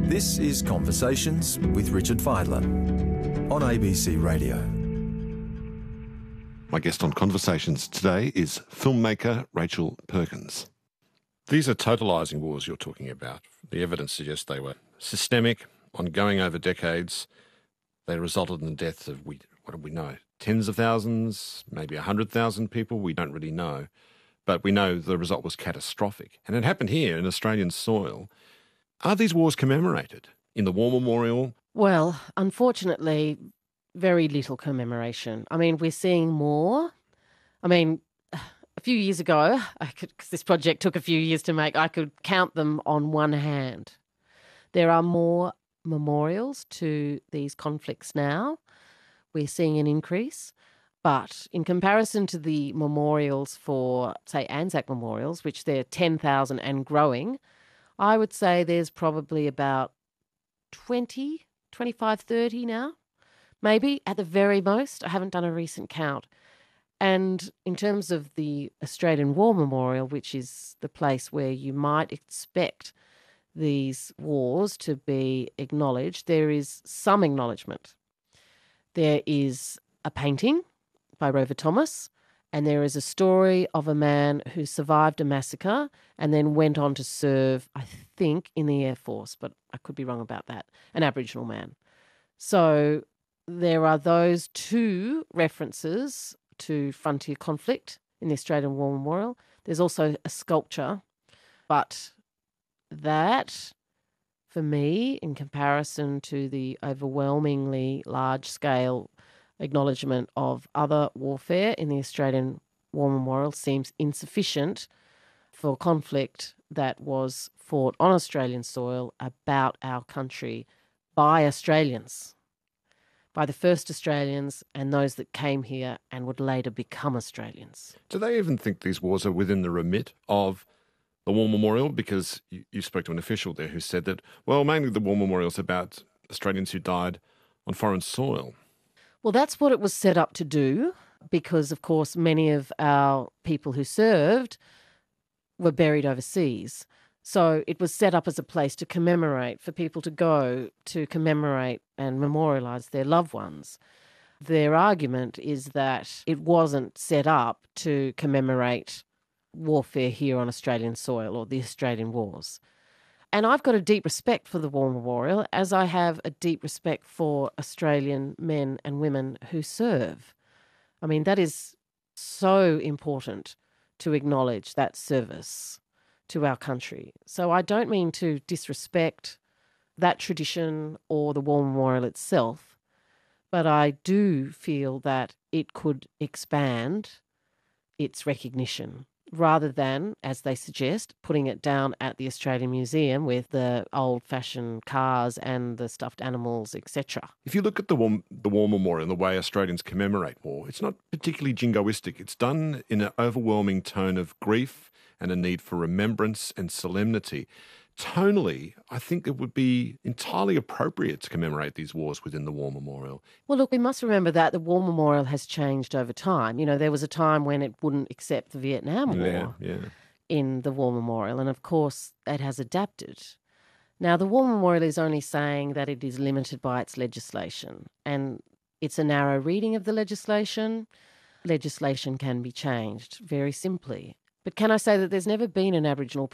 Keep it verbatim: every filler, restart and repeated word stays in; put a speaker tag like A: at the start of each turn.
A: This is Conversations with Richard Fidler on A B C Radio.
B: My guest on Conversations today is filmmaker Rachel Perkins. These are totalising wars you're talking about. The evidence suggests they were systemic, ongoing over decades. They resulted in the deaths of, we, what do we know, tens of thousands, maybe one hundred thousand people? We don't really know. But we know the result was catastrophic. And it happened here in Australian soil. Are these wars commemorated in the War Memorial?
C: Well, unfortunately, very little commemoration. I mean, we're seeing more. I mean, a few years ago, I could, because this project took a few years to make, I could count them on one hand. There are more memorials to these conflicts now. We're seeing an increase. But in comparison to the memorials for, say, Anzac memorials, which they're ten thousand and growing, I would say there's probably about twenty, twenty-five, thirty now, maybe at the very most. I haven't done a recent count. And in terms of the Australian War Memorial, which is the place where you might expect these wars to be acknowledged, there is some acknowledgement. There is a painting by Rover Thomas, and there is a story of a man who survived a massacre and then went on to serve, I think, in the Air Force, but I could be wrong about that, an Aboriginal man. So there are those two references to frontier conflict in the Australian War Memorial. There's also a sculpture, but that, for me, in comparison to the overwhelmingly large-scale acknowledgement of other warfare in the Australian War Memorial, seems insufficient for conflict that was fought on Australian soil about our country by Australians, by the first Australians and those that came here and would later become Australians.
B: Do they even think these wars are within the remit of the War Memorial? Because you, you spoke to an official there who said that, well, mainly the War Memorial is about Australians who died on foreign soil.
C: Well, that's what it was set up to do because, of course, many of our people who served were buried overseas. So it was set up as a place to commemorate, for people to go to commemorate and memorialise their loved ones. Their argument is that it wasn't set up to commemorate warfare here on Australian soil or the Australian wars. And I've got a deep respect for the War Memorial, as I have a deep respect for Australian men and women who serve. I mean, that is so important to acknowledge that service to our country. So I don't mean to disrespect that tradition or the War Memorial itself, but I do feel that it could expand its recognition, rather than, as they suggest, putting it down at the Australian Museum with the old-fashioned cars and the stuffed animals, et cetera.
B: If you look at the War, the War Memorial and the way Australians commemorate war, it's not particularly jingoistic. It's done in an overwhelming tone of grief and a need for remembrance and solemnity. Tonally, I think it would be entirely appropriate to commemorate these wars within the War Memorial.
C: Well, look, we must remember that the War Memorial has changed over time. You know, there was a time when it wouldn't accept the Vietnam War
B: Yeah, yeah.
C: in the War Memorial, and of course it has adapted. Now, the War Memorial is only saying that it is limited by its legislation, and it's a narrow reading of the legislation. Legislation can be changed very simply. But can I say that there's never been an Aboriginal